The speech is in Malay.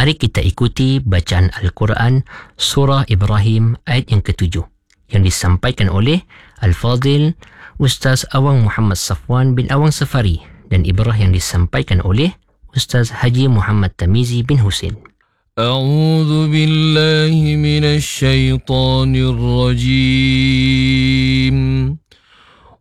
Mari kita ikuti bacaan Al-Quran Surah Ibrahim ayat yang ke-7 yang disampaikan oleh Al-Fadil Ustaz Awang Muhammad Safwan bin Awang Safari dan ibrah yang disampaikan oleh Ustaz Haji Muhammad Tamizi bin Husin. أعوذ بالله من الشيطان الرجيم